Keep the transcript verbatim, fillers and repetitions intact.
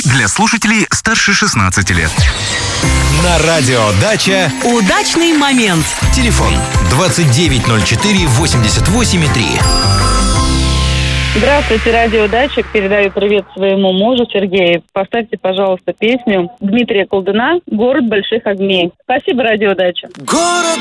Для слушателей старше шестнадцати лет. На радио «Дача» удачный момент. Телефон двадцать девять ноль четыре восемьдесят восемь три. Здравствуйте, радио «Дача». Передаю привет своему мужу Сергею. Поставьте, пожалуйста, песню Дмитрия Колдуна «Город больших огней». Спасибо, радио «Дача». Город